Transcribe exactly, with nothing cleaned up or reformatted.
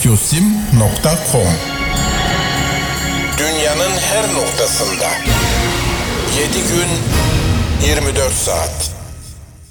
takyosim nokta com. Dünyanın her noktasında. yedi gün, yirmi dört saat.